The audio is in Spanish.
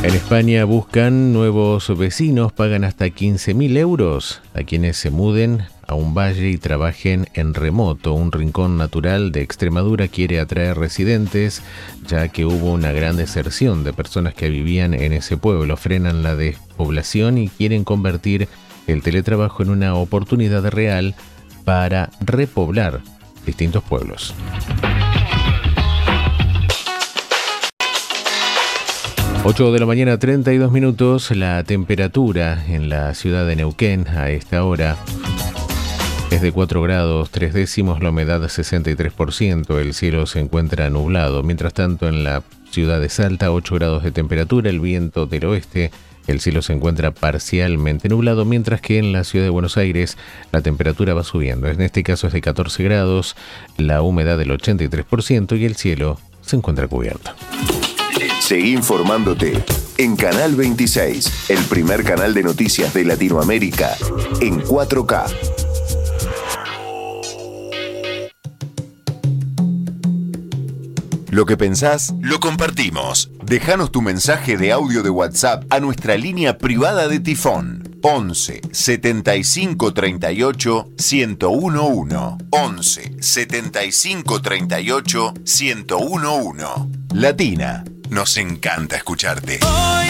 En España buscan nuevos vecinos, pagan hasta 15.000 euros a quienes se muden a un valle y trabajen en remoto. Un rincón natural de Extremadura quiere atraer residentes, ya que hubo una gran deserción de personas que vivían en ese pueblo. Frenan la despoblación y quieren convertir el teletrabajo en una oportunidad real para repoblar distintos pueblos. 8 de la mañana, 32 minutos. La temperatura en la ciudad de Neuquén a esta hora es de 4 grados 3 décimos, la humedad 63%, el cielo se encuentra nublado. Mientras tanto, en la ciudad de Salta, 8 grados de temperatura, el viento del oeste, el cielo se encuentra parcialmente nublado, mientras que en la ciudad de Buenos Aires la temperatura va subiendo. En este caso es de 14 grados, la humedad del 83% y el cielo se encuentra cubierto. Seguí informándote en Canal 26, el primer canal de noticias de Latinoamérica, en 4K. Lo que pensás, lo compartimos. Déjanos tu mensaje de audio de WhatsApp a nuestra línea privada de Tifón. 11 75 38 1011. 11 75 38 1011. Latina. Nos encanta escucharte.